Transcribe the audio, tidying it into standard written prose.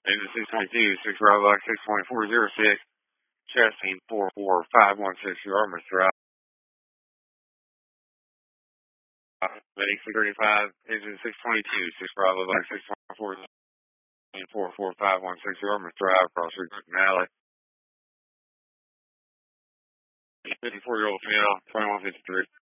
Engine 622, 6 Bravo Black 6.406, chassis 44516, you are Mr. Out. Medic 635, engine 622, 6 Bravo Black 6.4, 44516, you are Mr. Out, across your alley. 54-year-old female, 2153.